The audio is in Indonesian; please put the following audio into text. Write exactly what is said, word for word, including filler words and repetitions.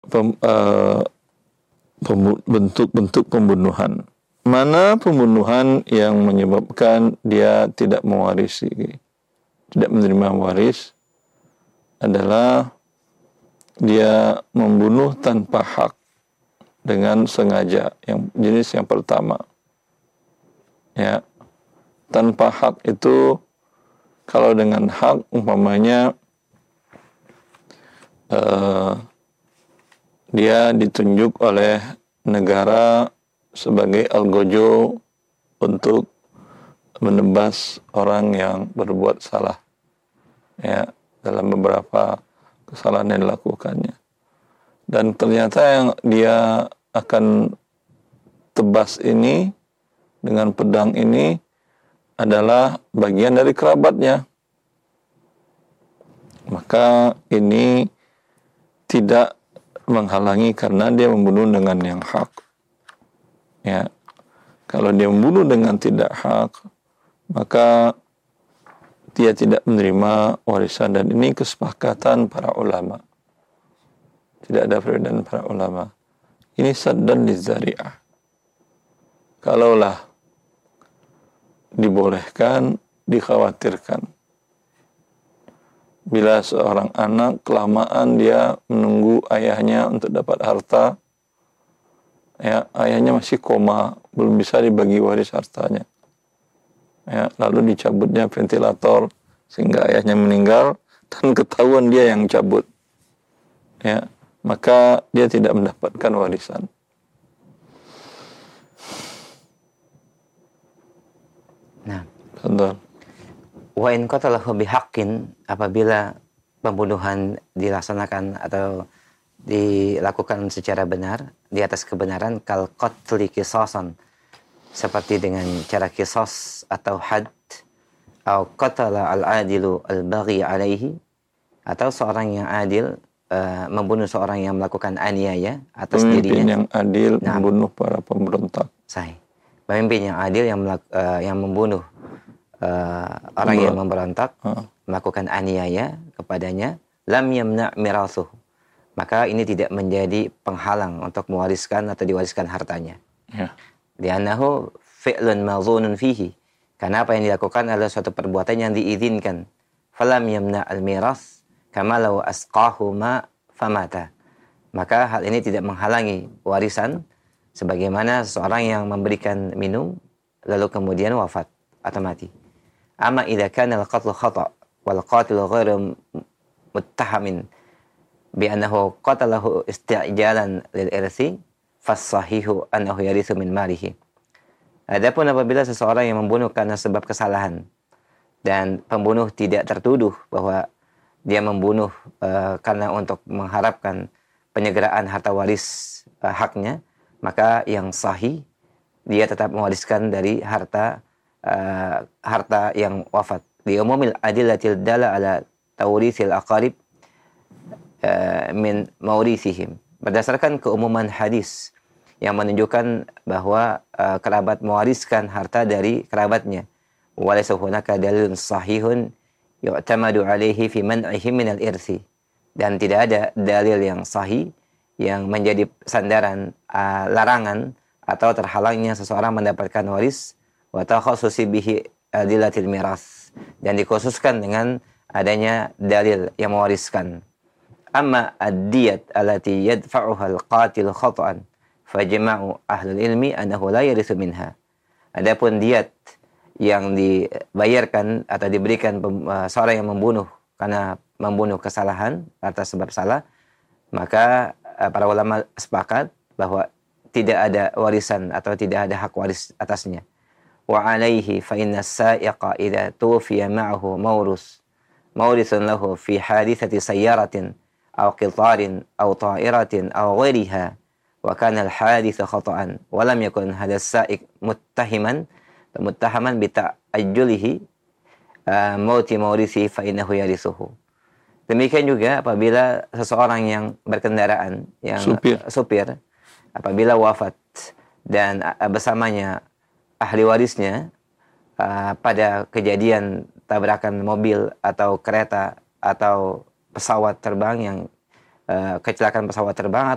pem, uh, pembu- bentuk-bentuk pembunuhan. Mana pembunuhan yang menyebabkan dia tidak mewarisi, tidak menerima waris, adalah dia membunuh tanpa hak dengan sengaja, yang jenis yang pertama. Ya, tanpa hak itu, kalau dengan hak umpamanya uh, dia ditunjuk oleh negara sebagai algojo untuk menebas orang yang berbuat salah, ya, dalam beberapa kesalahan yang dilakukannya. Dan ternyata yang dia akan tebas ini dengan pedang ini adalah bagian dari kerabatnya. Maka ini tidak menghalangi karena dia membunuh dengan yang hak. Ya. Kalau dia membunuh dengan tidak hak, maka dia tidak menerima warisan, dan ini kesepakatan para ulama. Tidak ada perbedaan para ulama. Ini saddan lidzari'ah. Kalaulah dibolehkan, dikhawatirkan bila seorang anak kelamaan dia menunggu ayahnya untuk dapat harta, ya, ayahnya masih koma, belum bisa dibagi waris hartanya, ya, lalu dicabutnya ventilator sehingga ayahnya meninggal dan ketahuan dia yang cabut, ya, maka dia tidak mendapatkan warisan. Nah, betul. Wa in qatalahu bihaqqin, apabila pembunuhan dilaksanakan atau dilakukan secara benar, di atas kebenaran, kal qatli qisasan, seperti dengan cara qisas atau had, atau qatala al-adilu al-baghi alaihi, atau seorang yang adil uh, membunuh seorang yang melakukan aniaya atas Pemimpin dirinya. yang adil Nah, membunuh para pemberontak. Sahih. Pemimpin yang adil yang melak, uh, yang membunuh uh, orang yang memberontak, uh. melakukan aniaya kepadanya, lam yamna' mirasuh, maka ini tidak menjadi penghalang untuk mewariskan atau diwariskan hartanya. Ya. Li'annahu fi'lun mazunun fihi, karena apa yang dilakukan adalah suatu perbuatan yang diizinkan. Falam yamna' al-miras kama law asqahu ma famata, maka hal ini tidak menghalangi warisan sebagaimana seseorang yang memberikan minum lalu kemudian wafat atau mati. Amma idza kana al-qatlu khata' wal qatilu ghairu muttahamin bi annahu qatalahu isti'jalan lil irsi fas-sahihu annahu yarithu min malihi. Adapun apabila seseorang yang membunuh karena sebab kesalahan dan pembunuh tidak tertuduh bahwa dia membunuh uh, karena untuk mengharapkan penyegeraan harta waris uh, haknya, maka yang sahih dia tetap mewariskan dari harta uh, harta yang wafat. Li umumil adillatil dala ala tawrithil aqarib uh, min maurisihim, berdasarkan keumuman hadis yang menunjukkan bahwa uh, kerabat mewariskan harta dari kerabatnya. Walaysa hunaka dalilun sahihun yu'tamadu alaihi fi man'ihi min al-irsi, dan tidak ada dalil yang sahih yang menjadi sandaran uh, larangan atau terhalangnya seseorang mendapatkan waris, wa takhassusi bihi adillatil miras, dan dikhususkan dengan adanya dalil yang mewariskan. Amma ad-diyat allati yadfa'uha al-qatil khata'an fajma'u ahlul ilmi annahu la yarithu minha. Adapun diat yang dibayarkan atau diberikan uh, seorang yang membunuh karena membunuh kesalahan atas sebab salah, maka uh, para ulama sepakat bahwa tidak ada warisan atau tidak ada hak waris atasnya. Wa alaihi fa inna as-sa'iqa idza tufiya ma'ahu mawrus mawrisun lahu fi hadithati sayyaratin aw qitarin aw ta'iratin aw ghairiha wa kana al-hadithu khata'an wa lam yakun hadha as-sa'iq muttahiman muttahaman bi ta'ajjulihi uh, mauti maurisi fa innahu yarithuhu. Demikian juga apabila seseorang yang berkendaraan, yang supir, uh, supir apabila wafat dan uh, bersamanya ahli warisnya uh, pada kejadian tabrakan mobil atau kereta atau pesawat terbang yang uh, kecelakaan pesawat terbang